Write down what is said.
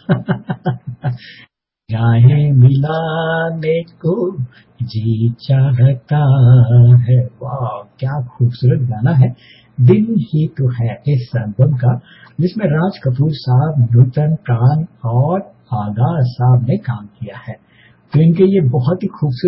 राहें मिलाने को जी चाहता है। वाह, क्या खूबसूरत गाना है। दिल ही तो है इस एल्बम का, जिसमें राज कपूर साहब, नूतन प्राण और आगाज साहब ने काम किया है। तो इनके ये बहुत ही खूबसूरत